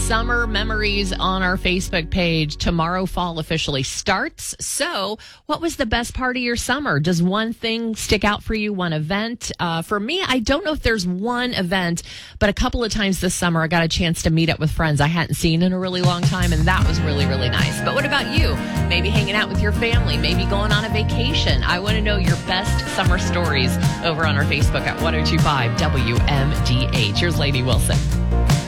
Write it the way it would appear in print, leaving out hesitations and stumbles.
summer memories on our Facebook page. Tomorrow, fall officially starts. So what was the best part of your summer? Does one thing stick out for you, one event? For me, I don't know if there's one event, but a couple of times this summer, I got a chance to meet up with friends I hadn't seen in a really long time, and that was really, really nice. But what about you? Maybe hanging out with your family, maybe going on a vacation. I want to know your best summer stories over on our Facebook at 1025 WMDH. Here's Lady Wilson.